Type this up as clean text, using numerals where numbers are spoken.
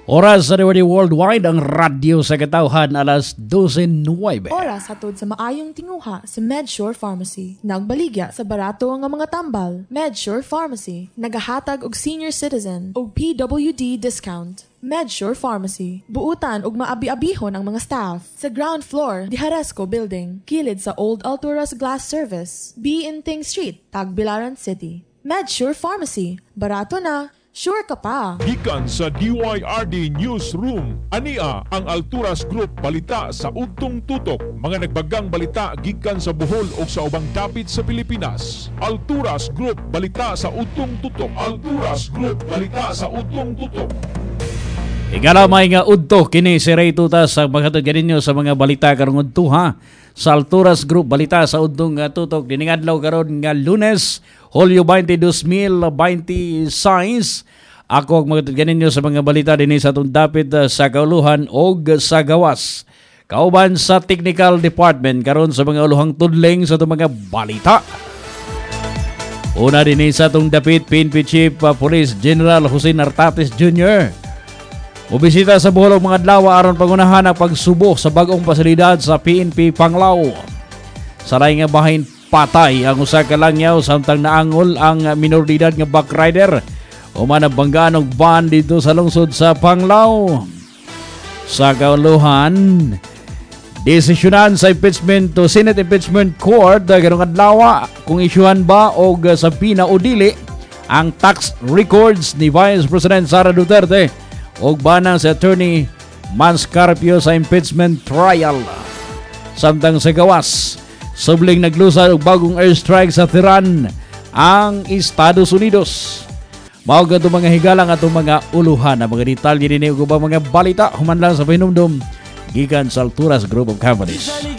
Oras sa Rewarding Worldwide, ang radyo sa katauhan, alas 12:09. Oras hatod sa maayong tinguha sa MedSure Pharmacy. Nagbaligya sa barato nga mga tambal. MedSure Pharmacy, nagahatag og senior citizen o PWD discount. MedSure Pharmacy, buutan og maabi-abihon ang mga staff. Sa ground floor, Diharesco Building, kilid sa Old Alturas Glass Service, B. Inting Street, Tagbilaran City. MedSure Pharmacy, barato na, sure ka pa. Gikan sa DYRD Newsroom, ania ang Alturas Group balita sa udtong tutok. Mga nagbagang balita gikan sa Bohol o sa ubang dapit sa Pilipinas. Alturas Group balita sa udtong tutok. Alturas Group balita sa udtong tutok. Igalamay nga udto kini si Ray Tutas sa maghatod ganinyo sa mga balita karong udto ha. Sa Alturas Group balita sa udtong tutok dining adlaw karon nga Lunes, Hulyo 20, 2026. Ako ang maghatod ganinyo sa mga balita dinhi sa atong dapit sa kauluhan og sa gawas. Kauban sa Technical Department karon sa mga uluhang tudling sa atong mga balita. Una dinhi sa atong dapit PNP Chief Police General Jose Nartates Jr. Mubisita sa Bohol og mga adlaw aron pangunahan ang pagsubok sa bag-ong pasilidad sa PNP Panglao. Saray nga bahin patay ang usa ka langyaw samtang naangol ang minor de edad nga backrider o manabanggaan og van dito sa lungsod sa Panglao. Sa kauluhan, desisyonan sa impeachment to Senate Impeachment Court karong adlaw kung isyuhan ba og sabina o dili ang tax records ni Vice President Sara Duterte og banang si Attorney Manscarpio sa impeachment trial. Samtang sa gawas, subling naglusad og bagong airstrike sa Tehran ang Estados Unidos. Mao gadto mga higalang atong mga uluhan na mga detalye dinhi ug ubang mga balita human lang sa pahinumdom gikan sa Alturas Group of Companies.